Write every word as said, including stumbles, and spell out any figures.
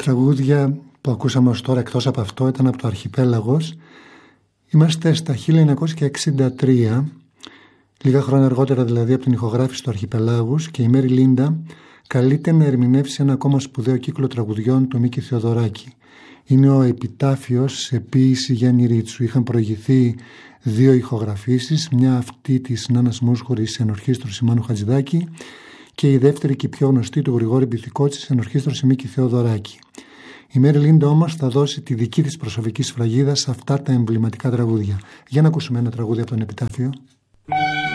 τραγούδια που ακούσαμε ως τώρα εκτός από αυτό ήταν από το Αρχιπέλαγος. Είμαστε στα χίλια εννιακόσια εξήντα τρία, λίγα χρόνια αργότερα δηλαδή από την ηχογράφηση του Αρχιπελάγους, και η Μέρι Λίντα καλείται να ερμηνεύσει ένα ακόμα σπουδαίο κύκλο τραγουδιών του Μίκη Θεοδωράκη. Είναι ο επιτάφιος σε ποίηση Γιάννη Ρίτσου. Είχαν προηγηθεί δύο ηχογραφήσεις, μια αυτή της Νάνας Μούσχουρης σε ενορχήστρωση Μάνου Χατζηδάκη και η δεύτερη και πιο γνωστή του Γρηγόρη Μπιθικότση σε ενορχήστρωση Μίκη Θεοδωράκη. Η Μέρι Λίντα όμως θα δώσει τη δική της προσωπική σφραγίδα σε αυτά τα εμβληματικά τραγούδια. Για να ακούσουμε ένα τραγούδι από τον επιτάφιο.